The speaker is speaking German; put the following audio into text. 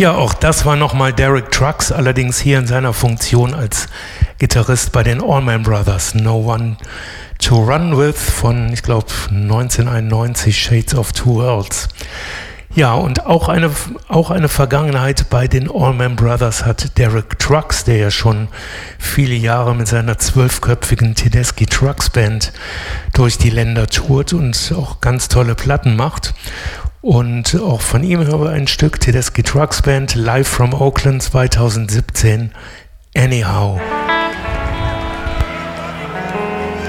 Ja, auch das war nochmal Derek Trucks, allerdings hier in seiner Funktion als Gitarrist bei den Allman Brothers. No One to Run With von, ich glaube, 1991, Shades of Two Worlds. Ja, und auch eine Vergangenheit bei den Allman Brothers hat Derek Trucks, der ja schon viele Jahre mit seiner 12-köpfigen Tedeschi Trucks Band durch die Länder tourt und auch ganz tolle Platten macht. Und auch von ihm hören wir ein Stück Tedeschi Trucks Band live from Oakland 2017, Anyhow.